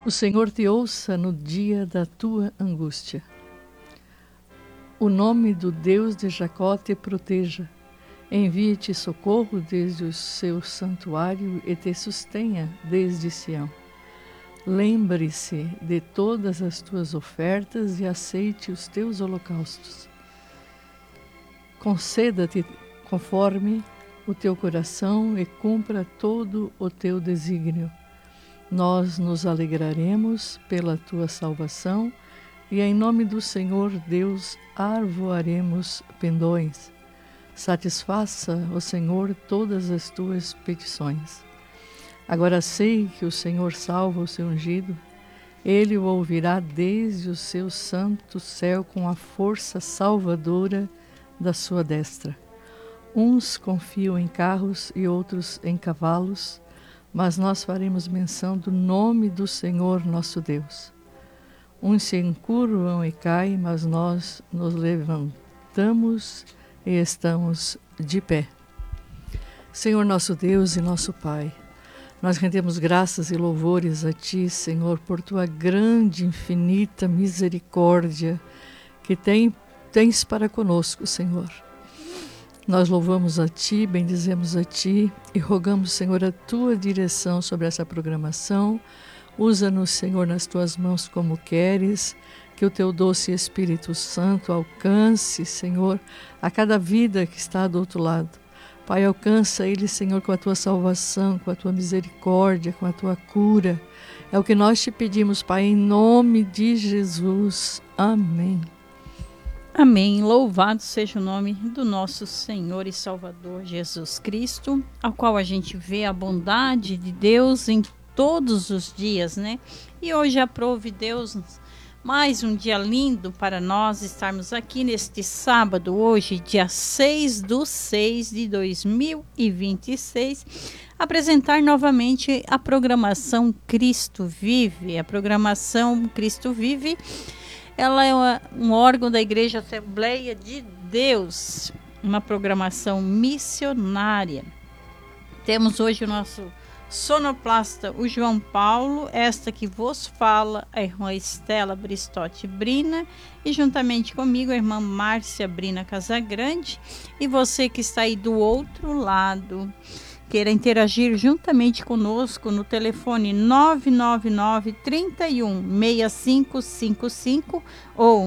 O Senhor te ouça no dia da tua angústia. O nome do Deus de Jacó te proteja. Envie-te socorro desde o seu santuário e te sustenha desde Sião. Lembre-se de todas as tuas ofertas e aceite os teus holocaustos. Conceda-te conforme o teu coração e cumpra todo o teu desígnio. Nós nos alegraremos pela tua salvação e em nome do Senhor Deus arvoaremos pendões. Satisfaça o Senhor todas as tuas petições. Agora sei que o Senhor salva o seu ungido. Ele o ouvirá desde o seu santo céu com a força salvadora da sua destra. Uns confiam em carros e outros em cavalos, mas nós faremos menção do nome do Senhor nosso Deus. Uns se encurvam e caem, mas nós nos levantamos e estamos de pé. Senhor nosso Deus e nosso Pai, nós rendemos graças e louvores a Ti, Senhor, por Tua grande, infinita misericórdia que tens para conosco, Senhor. Nós louvamos a Ti, bendizemos a Ti e rogamos, Senhor, a Tua direção sobre essa programação. Usa-nos, Senhor, nas Tuas mãos como queres, que o Teu doce Espírito Santo alcance, Senhor, a cada vida que está do outro lado. Pai, alcança ele, Senhor, com a Tua salvação, com a Tua misericórdia, com a Tua cura. É o que nós te pedimos, Pai, em nome de Jesus. Amém. Amém. Louvado seja o nome do nosso Senhor e Salvador Jesus Cristo, ao qual a gente vê a bondade de Deus em todos os dias, né? E hoje aprove Deus mais um dia lindo para nós estarmos aqui neste sábado, hoje, dia 6/6/2026, apresentar novamente a programação Cristo Vive. A programação Cristo Vive, ela é um órgão da Igreja Assembleia de Deus, uma programação missionária. Temos hoje o nosso sonoplasta, o João Paulo, esta que vos fala, a irmã Estela Bristotti Brina, e juntamente comigo a irmã Márcia Brina Casagrande. E você que está aí do outro lado, queira interagir juntamente conosco no telefone 999-316555 ou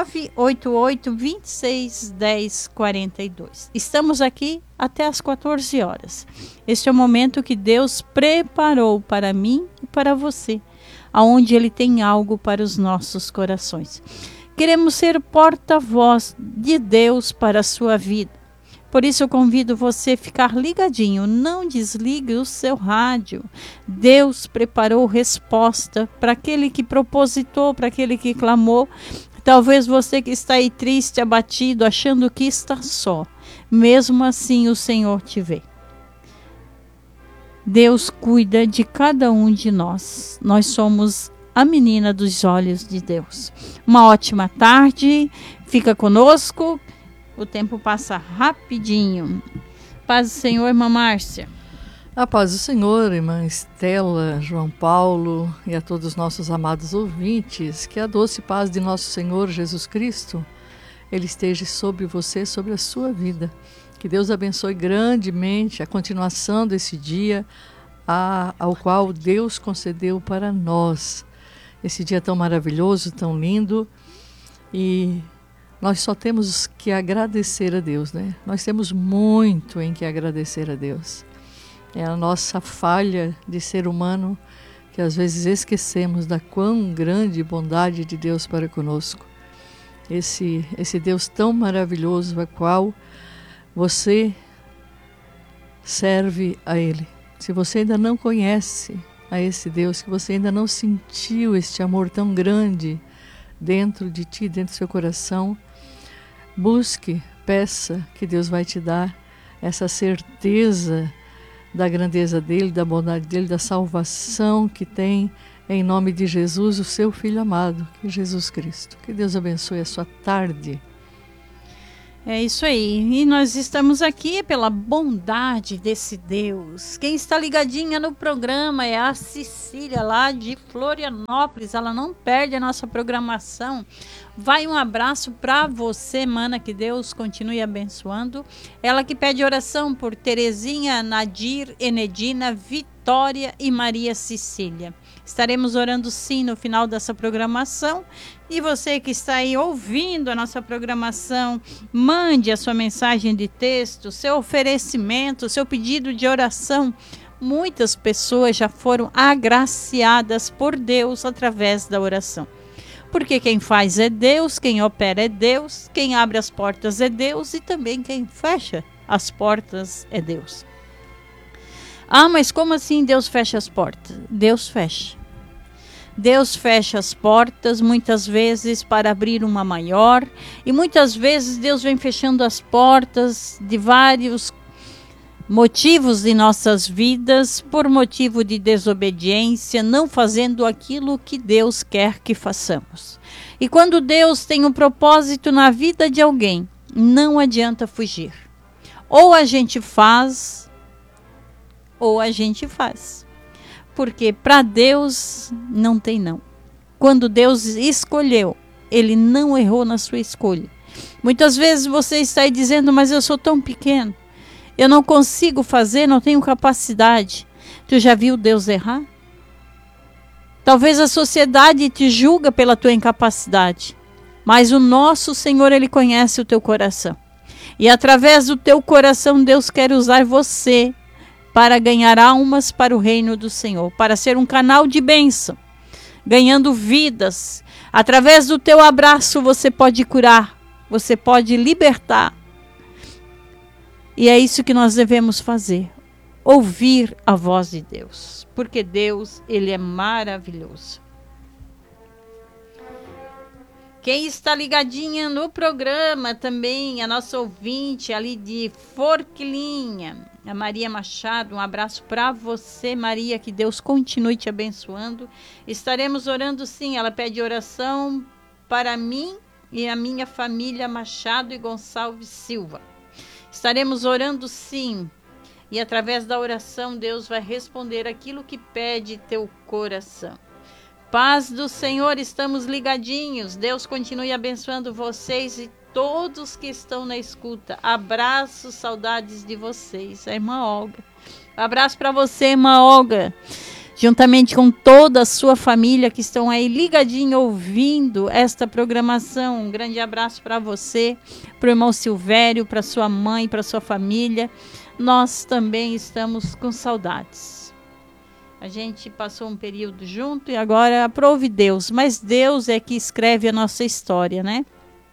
988-261042. Estamos aqui até às 14 horas. Este é o momento que Deus preparou para mim e para você, aonde Ele tem algo para os nossos corações. Queremos ser porta-voz de Deus para a sua vida. Por isso eu convido você a ficar ligadinho, não desligue o seu rádio. Deus preparou resposta para aquele que propositou, para aquele que clamou. Talvez você que está aí triste, abatido, achando que está só. Mesmo assim o Senhor te vê. Deus cuida de cada um de nós. Nós somos a menina dos olhos de Deus. Uma ótima tarde, fica conosco. O tempo passa rapidinho. Paz do Senhor, irmã Márcia. A paz do Senhor, irmã Estela, João Paulo e a todos os nossos amados ouvintes. Que a doce paz de nosso Senhor Jesus Cristo, Ele esteja sobre você, sobre a sua vida. Que Deus abençoe grandemente a continuação desse dia ao qual Deus concedeu para nós. Esse dia tão maravilhoso, tão lindo, e nós só temos que agradecer a Deus, né? Nós temos muito em que agradecer a Deus. É a nossa falha de ser humano que às vezes esquecemos da quão grande bondade de Deus para conosco. Esse Deus tão maravilhoso a qual você serve a Ele. Se você ainda não conhece a esse Deus, que você ainda não sentiu este amor tão grande dentro de ti, dentro do seu coração, busque, peça que Deus vai te dar essa certeza da grandeza dEle, da bondade dEle, da salvação que tem em nome de Jesus, o seu Filho amado, que é Jesus Cristo. Que Deus abençoe a sua tarde. É isso aí. E nós estamos aqui pela bondade desse Deus. Quem está ligadinha no programa é a Cecília, lá de Florianópolis. Ela não perde a nossa programação. Vai um abraço para você, mana, que Deus continue abençoando. Ela que pede oração por Terezinha, Nadir, Enedina, Vitória e Maria Cecília. Estaremos orando sim no final dessa programação. E você que está aí ouvindo a nossa programação, mande a sua mensagem de texto, seu oferecimento, seu pedido de oração. Muitas pessoas já foram agraciadas por Deus através da oração. Porque quem faz é Deus, quem opera é Deus, quem abre as portas é Deus e também quem fecha as portas é Deus. Ah, mas como assim Deus fecha as portas? Deus fecha. Deus fecha as portas, muitas vezes para abrir uma maior, e muitas vezes Deus vem fechando as portas de vários motivos de nossas vidas, por motivo de desobediência, não fazendo aquilo que Deus quer que façamos. E quando Deus tem um propósito na vida de alguém, não adianta fugir. Ou a gente faz, ou a gente faz. Porque para Deus não tem não. Quando Deus escolheu, Ele não errou na sua escolha. Muitas vezes você está aí dizendo, mas eu sou tão pequeno, eu não consigo fazer, não tenho capacidade. Tu já viu Deus errar? Talvez a sociedade te julga pela tua incapacidade, mas o nosso Senhor, Ele conhece o teu coração. E através do teu coração, Deus quer usar você para ganhar almas para o reino do Senhor, para ser um canal de bênção, ganhando vidas. Através do teu abraço você pode curar, você pode libertar. E é isso que nós devemos fazer, ouvir a voz de Deus, porque Deus, Ele é maravilhoso. Quem está ligadinha no programa também, a nossa ouvinte ali de Forquilinha, a Maria Machado, um abraço para você, Maria, que Deus continue te abençoando. Estaremos orando sim, ela pede oração para mim e a minha família Machado e Gonçalves Silva. Estaremos orando sim, e através da oração Deus vai responder aquilo que pede teu coração. Paz do Senhor, estamos ligadinhos. Deus continue abençoando vocês e todos que estão na escuta. Abraços, saudades de vocês. A irmã Olga. Abraço para você, irmã Olga. Juntamente com toda a sua família que estão aí ligadinho ouvindo esta programação. Um grande abraço para você, para o irmão Silvério, para sua mãe, para sua família. Nós também estamos com saudades. A gente passou um período junto e agora aprove Deus. Mas Deus é que escreve a nossa história, né?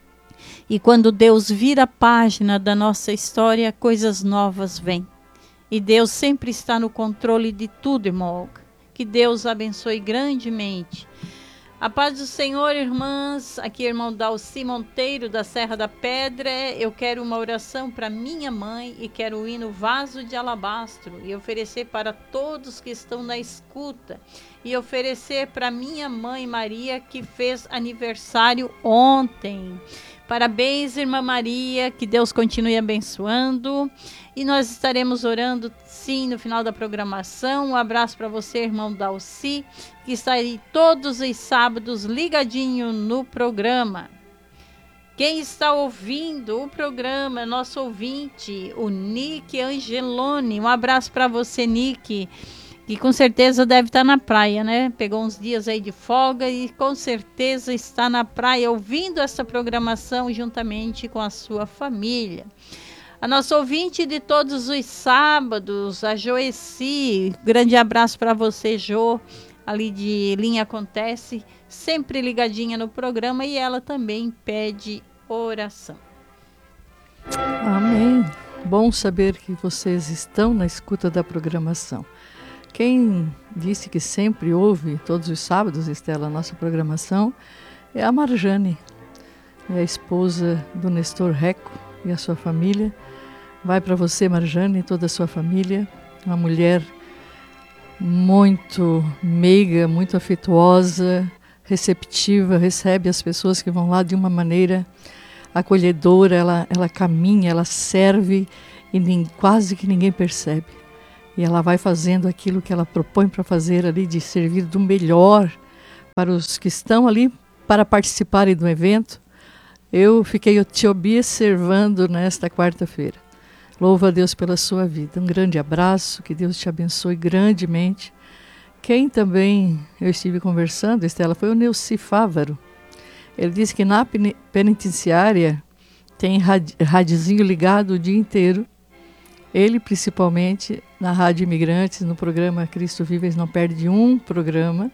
E quando Deus vira a página da nossa história, coisas novas vêm. E Deus sempre está no controle de tudo, irmão Olga. Que Deus abençoe grandemente. A paz do Senhor, irmãs. Aqui é o irmão Dalci Monteiro, da Serra da Pedra. Eu quero uma oração para minha mãe e quero o hino Vaso de Alabastro e oferecer para todos que estão na escuta. E oferecer para minha mãe Maria, que fez aniversário ontem. Parabéns, irmã Maria, que Deus continue abençoando. E nós estaremos orando, sim, no final da programação. Um abraço para você, irmão Dalci, que está aí todos os sábados ligadinho no programa. Quem está ouvindo o programa, nosso ouvinte, o Nick Angeloni. Um abraço para você, Nick, que com certeza deve estar na praia, né? Pegou uns dias aí de folga e com certeza está na praia ouvindo essa programação juntamente com a sua família. A nossa ouvinte de todos os sábados, a Joeci, grande abraço para você, Jo, ali de Linha Acontece, sempre ligadinha no programa e ela também pede oração. Amém. Bom saber que vocês estão na escuta da programação. Quem disse que sempre ouve todos os sábados, Estela, a nossa programação, é a Marjane, é a esposa do Nestor Reco e a sua família. Vai para você, Marjane, e toda a sua família, uma mulher muito meiga, muito afetuosa, receptiva, recebe as pessoas que vão lá de uma maneira acolhedora, ela caminha, ela serve e quase que ninguém percebe. E ela vai fazendo aquilo que ela propõe para fazer ali, de servir do melhor para os que estão ali para participarem do evento. Eu fiquei te observando nesta quarta-feira. Louva a Deus pela sua vida. Um grande abraço, que Deus te abençoe grandemente. Quem também eu estive conversando, Estela, foi o Neuci Fávaro. Ele disse que na penitenciária tem radiozinho ligado o dia inteiro. Ele, principalmente, na Rádio Imigrantes, no programa Cristo Vive, eles não perdem um programa.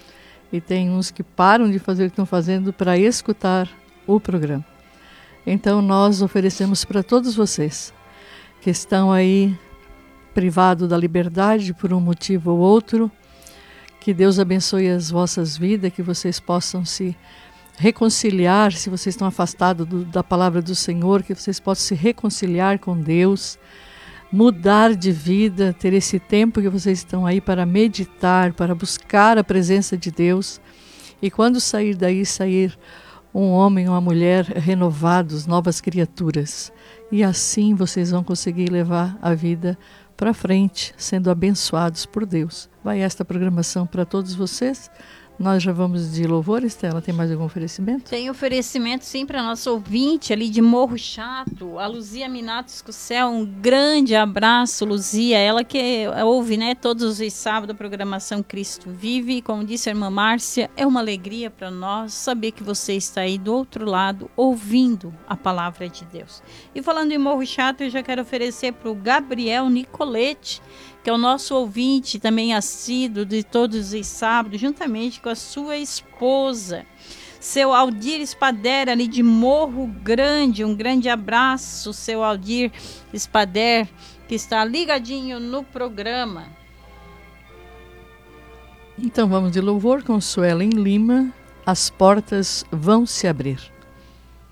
E tem uns que param de fazer o que estão fazendo para escutar o programa. Então, nós oferecemos para todos vocês que estão aí privados da liberdade por um motivo ou outro, que Deus abençoe as vossas vidas, que vocês possam se reconciliar, se vocês estão afastados da palavra do Senhor, que vocês possam se reconciliar com Deus, mudar de vida, ter esse tempo que vocês estão aí para meditar, para buscar a presença de Deus. E quando sair daí, sair um homem ou uma mulher renovados, novas criaturas. E assim vocês vão conseguir levar a vida para frente, sendo abençoados por Deus. Vai esta programação para todos vocês. Nós já vamos de louvor, Estela. Tem mais algum oferecimento? Tem oferecimento, sim, para nosso ouvinte ali de Morro Chato, a Luzia Minato Escucel. Um grande abraço, Luzia. Ela que ouve, né, todos os sábados a programação Cristo Vive. Como disse a irmã Márcia, é uma alegria para nós saber que você está aí do outro lado, ouvindo a palavra de Deus. E falando em Morro Chato, eu já quero oferecer para o Gabriel Nicolete, que é o nosso ouvinte também assíduo de todos os sábados, juntamente com a sua esposa, seu Aldir Espader, ali de Morro Grande. Um grande abraço, seu Aldir Espader, que está ligadinho no programa. Então vamos de louvor com Suelen Lima, As Portas Vão Se Abrir.